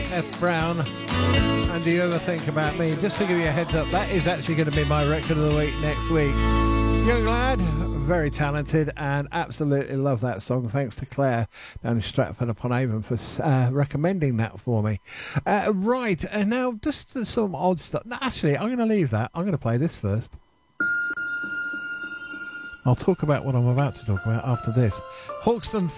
F. Brown. And Do You Ever Think About Me? Just to give you a heads up, that is actually going to be my record of the week next week. Young lad, very talented, and absolutely love that song. Thanks to Claire down in Stratford-upon-Avon for recommending that for me. Right, and now just some odd stuff. No, actually, I'm going to leave that. I'm going to play this first. I'll talk about what I'm about to talk about after this. Hawkston